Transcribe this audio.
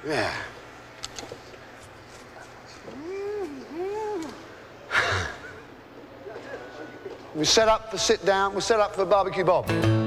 Yeah. We set up for sit down, we set up for barbecue Bob.